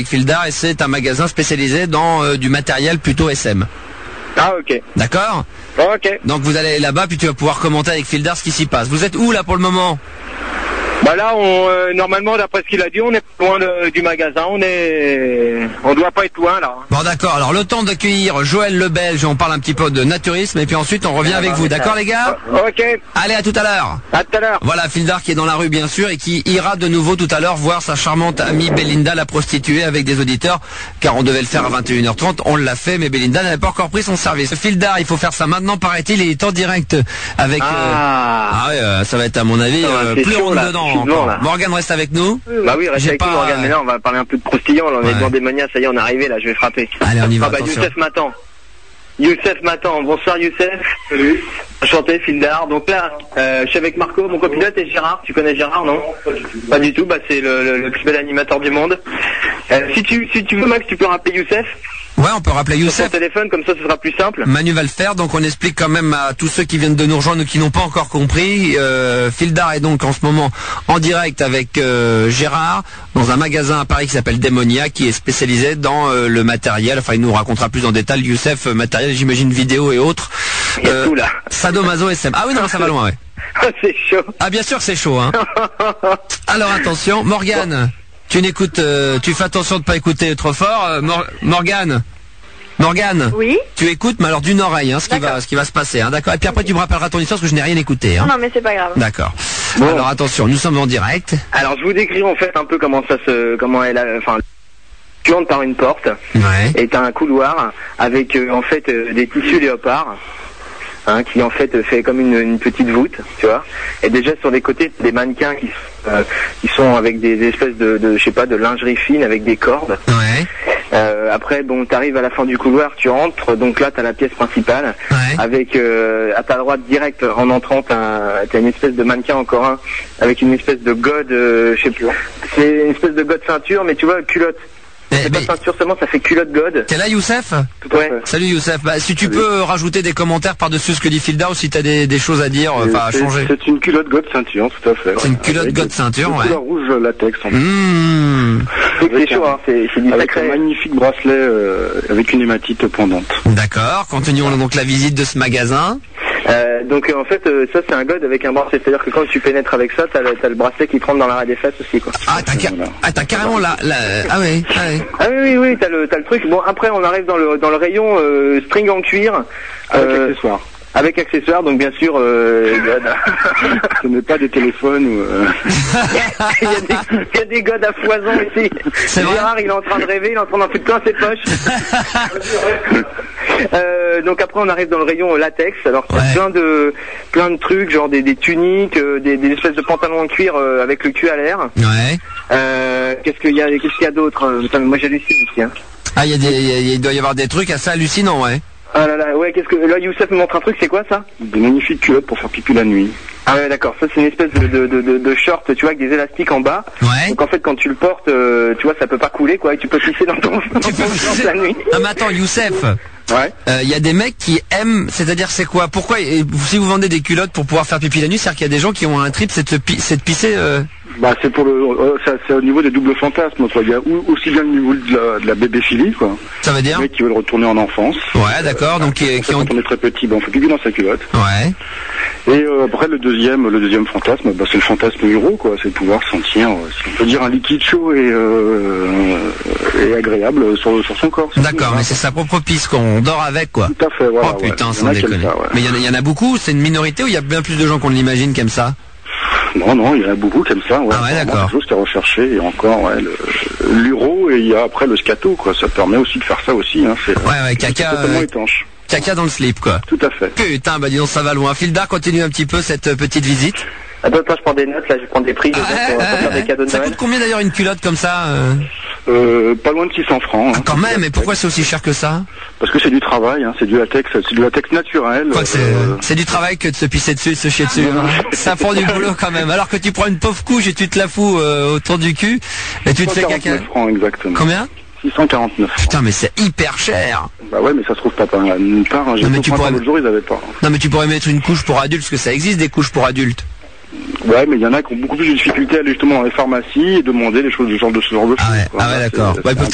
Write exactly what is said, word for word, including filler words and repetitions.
Fildar et c'est un magasin spécialisé dans euh, du matériel plutôt S M. Ah ok. D'accord. Ok. Donc vous allez là-bas puis tu vas pouvoir commenter avec Fildar ce qui s'y passe. Vous êtes où là pour le moment? Bah là, on, euh, normalement, d'après ce qu'il a dit, on est loin de, du magasin, on est, on doit pas être loin là. Bon d'accord, alors le temps d'accueillir Joël le Belge, on parle un petit peu de naturisme et puis ensuite on revient avec vous, d'accord les gars? Ok. Allez, à tout à l'heure. À tout à l'heure. Voilà, Fildar qui est dans la rue bien sûr et qui ira de nouveau tout à l'heure voir sa charmante amie Belinda, la prostituée, avec des auditeurs, car on devait le faire à vingt et une heures trente, on l'a fait, mais Belinda n'avait pas encore pris son service. Fildar, il faut faire ça maintenant, paraît-il, il est en direct avec... Ah, euh... ah ouais, euh, ça va être à mon avis, euh, plus chaud, on là, dedans je suis encore. devant, là. Morgane reste avec nous. Bah oui, reste J'ai avec pas... nous, Morgane, mais là, on va parler un peu de croustillant, là, on Ouais. est dans des manias, ça y est, on est arrivé, là, je vais frapper. Allez, on y va, Ah bah, attention. Youssef m'attend. Youssef m'attend, bonsoir Youssef. Salut. Enchanté, Fildar. Donc là, euh, je suis avec Marco, mon copilote, et Gérard. Tu connais Gérard, non? Pas du tout. Pas du tout, bah c'est le, le, le plus bel animateur du monde. Euh, si tu si tu veux, Max, tu peux rappeler Youssef Ouais, on peut rappeler sur Youssef. ton téléphone, comme ça, ce sera plus simple. Manu va le faire, donc on explique quand même à tous ceux qui viennent de nous rejoindre ou qui n'ont pas encore compris. Euh, Fildar est donc en ce moment en direct avec euh, Gérard dans un magasin à Paris qui s'appelle Démonia, qui est spécialisé dans euh, le matériel. Enfin, il nous racontera plus en détail, Youssef, euh, matériel, j'imagine vidéo et autres. Il y a tout là. Sadomaso S M. Ah oui, non, ça va loin, ouais. C'est chaud. Ah bien sûr, c'est chaud, hein. Alors attention, Morgane, tu n'écoutes, euh, tu fais attention de pas écouter trop fort. Euh, Mor- Morgane. Morgane, Oui. tu écoutes, mais alors d'une oreille, hein, ce qui va, ce qui va se passer, hein, d'accord. Et puis après, tu me rappelleras ton histoire parce que je n'ai rien écouté, hein. Non, mais c'est pas grave. D'accord. Bon. Alors attention, nous sommes en direct. Alors, je vous décris en fait un peu comment ça se, comment elle a, enfin, tu entres par une porte Ouais. et t'as un couloir avec euh, en fait euh, des tissus léopards. Hein, qui en fait fait comme une, une petite voûte, tu vois. Et déjà sur les côtés des mannequins qui, euh, qui sont avec des espèces de, de je sais pas, de lingerie fine avec des cordes. Ouais. Euh, après, bon, t'arrives à la fin du couloir, tu rentres, donc là t'as la pièce principale Ouais. avec euh, à ta droite direct en entrant t'as, t'as une espèce de mannequin encore un avec une espèce de gode, euh, je sais plus. C'est une espèce de gode ceinture, mais tu vois culotte. Eh, C'est pas mais- ceinture seulement, ça fait culotte gode. T'es là, Youssef? Ouais. Salut Youssef. Bah, si tu peux rajouter des commentaires par-dessus ce que dit Fildar ou si t'as des, des choses à dire, euh, enfin à C'est- changer. C'est une culotte God ceinture, tout à fait. C'est une ouais. culotte Avec God ceinture, de ouais. couleur rouge latex. En fait. Mmh. Donc c'est chaud, hein, c'est, c'est du Avec un sacré. magnifique bracelet euh, avec une hématite pendante. D'accord. Continuons donc la visite de ce magasin. Euh, donc euh, en fait euh, ça c'est un god avec un bracelet, c'est-à-dire que quand tu pénètres avec ça, t'as le, t'as le bracelet qui te rentre dans l'arrêt des fesses aussi quoi. Ah, t'as, ca- Voilà. ah, t'as carrément la, la... Ah ouais, ah ouais. Ah oui oui oui, t'as le, t'as le truc. Bon après on arrive dans le, dans le rayon euh, string en cuir. Avec euh, accessoires. Avec accessoires, donc bien sûr, euh, god. Ce n'est pas des téléphones ou... Euh... il, y a des, il y a des gods à foison ici. C'est vrai. Gérard, il est en train de rêver, il est en train d'en foutre plein ses poches. euh, donc après, on arrive dans le rayon latex. Alors, c'est Ouais. plein de plein de trucs, genre des, des tuniques, euh, des, des espèces de pantalons en cuir euh, avec le cul à l'air. Ouais. Euh, qu'est-ce qu'il y a, qu'est-ce qu'il y a d'autre euh, putain, mais moi j'hallucine ici. Hein. Ah, il y a des, il y a- il doit y avoir des trucs assez hallucinants, ouais. Ah là là, ouais, qu'est-ce que là, Youssef me montre un truc, c'est quoi ça? Des magnifiques culottes pour faire pipi la nuit. Ah ouais, d'accord. Ça c'est une espèce de, de, de, de, de short, tu vois, avec des élastiques en bas. Ouais. Donc en fait, quand tu le portes, euh, tu vois, ça peut pas couler, quoi, et tu peux pisser dans ton, dans Tu ton peux- short la nuit. Ah, mais attends, Youssef. Ouais. Euh, Il y a des mecs qui aiment, c'est-à-dire c'est quoi? Pourquoi, et si vous vendez des culottes pour pouvoir faire pipi la nuit, c'est-à-dire qu'il y a des gens qui ont un trip, c'est de, se pi- c'est de pisser. Euh... Bah c'est pour le, euh, ça, c'est au niveau des doubles fantasmes, quoi. Il y a ou- aussi bien le niveau de la, de la bébéphilie, quoi. Ça veut dire? Les mecs qui veulent retourner en enfance. Ouais, d'accord. Donc qui, En fait, qui ont. Quand on est très petit, bah, on fait pipi dans sa culotte. Ouais. Et euh, après le deuxième, le deuxième fantasme, bah, c'est le fantasme héros, quoi. C'est de pouvoir sentir, euh, si on peut dire, un liquide chaud et, euh, et agréable sur, sur son corps. D'accord, mais c'est sa propre pisse qu'on dort avec, quoi. Tout à fait, voilà. Oh putain, ouais. sans Il y en a qui aiment déconner. ça, ouais. Mais il y, en a- il y en a beaucoup, c'est une minorité ou il y a bien plus de gens qu'on l'imagine qui aiment ça? Non, non, il y en a beaucoup comme ça. Ouais. Ah ouais, Apparemment, d'accord. C'est quelque chose qui est recherché. Et encore, ouais, le- l'uro et il y a après le scato, quoi. Ça permet aussi de faire ça aussi. Hein. C'est Ouais, ouais, caca, c'est totalement euh, étanche. caca dans le slip, quoi. Tout à fait. Putain, bah dis donc ça va loin. Fildar, continue un petit peu cette euh, petite visite. Attends, attends, je prends des notes, là, je prends des prix, je Ah, note pour, pour faire des cadeaux de ça Noël. coûte combien d'ailleurs une culotte comme ça euh Euh, pas loin de six cents francs. Ah, hein. quand même, mais pourquoi c'est aussi cher que ça? Parce que c'est du travail, hein. C'est du latex, c'est du latex naturel. Quoi que c'est, euh, c'est du travail que de se pisser dessus et de se chier dessus. hein. Ça prend du boulot quand même. Alors que tu prends une pauvre couche et tu te la fous euh, autour du cul et tu te fais caca. six cent quarante-neuf francs exactement. Combien? six cent quarante-neuf francs. Putain, mais c'est hyper cher. Bah ouais, mais ça se trouve pas par nulle part. Hein. J'ai Non, mais fait tu au printemps pourrais- l'autre jour, ils avaient pas. Non, mais tu pourrais mettre une couche pour adultes, parce que ça existe des couches pour adultes. Ouais, mais il y en a qui ont beaucoup plus de difficultés à aller justement dans les pharmacies et demander les choses, du genre de ce genre de choses. Ah ouais, quoi. ah ouais, Là, d'accord. c'est- Ouais, c'est